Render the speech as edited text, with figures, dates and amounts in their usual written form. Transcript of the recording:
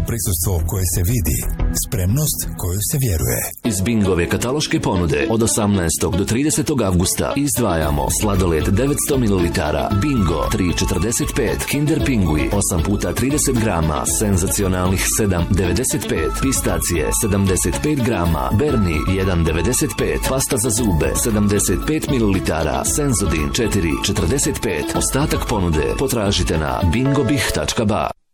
prisustvo koje se vidi, spremnost koju se vjeruje. Iz Bingove kataloške ponude od 18. do 30. avgusta izdvajamo sladoled 900 ml, Bingo 3,45, Kinder Pingui 8 puta 30 grama, senzacionalnih 7,95, pistacije 75 grama, Berni 1,95, pasta za zube 75 ml, Senzodin 4,45. Ostatak ponude potražite na bingobih.ba.